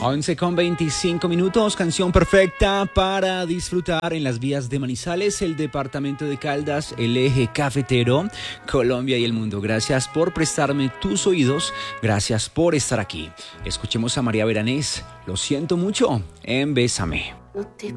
11:25, canción perfecta para disfrutar en las vías de Manizales, el departamento de Caldas, el eje cafetero, Colombia y el mundo. Gracias por prestarme tus oídos, gracias por estar aquí. Escuchemos a María Beranés, Lo siento mucho, en Bésame.